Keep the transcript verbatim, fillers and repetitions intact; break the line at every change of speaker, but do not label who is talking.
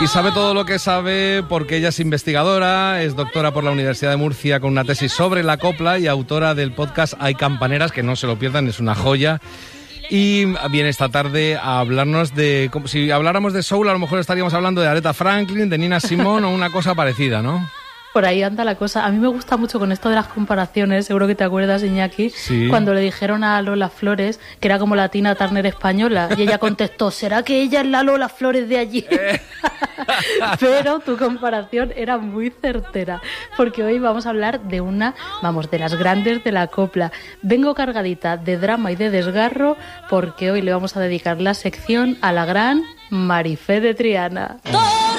Y sabe todo lo que sabe porque ella es investigadora, es doctora por la Universidad de Murcia con una tesis sobre la copla y autora del podcast Hay Campaneras, que no se lo pierdan, es una joya. Y viene esta tarde a hablarnos de... Como si habláramos de soul, a lo mejor estaríamos hablando de Aretha Franklin, de Nina Simone o una cosa parecida, ¿no?
Por ahí anda la cosa. A mí me gusta mucho con esto de las comparaciones, seguro que te acuerdas, Iñaki, sí. Cuando le dijeron a Lola Flores que era como la Tina Turner española, y ella contestó, ¿será que ella es la Lola Flores de allí? Eh. Pero tu comparación era muy certera, porque hoy vamos a hablar de una, vamos, de las grandes de la copla. Vengo cargadita de drama y de desgarro, porque hoy le vamos a dedicar la sección a la gran Marifé de Triana. ¡Oh!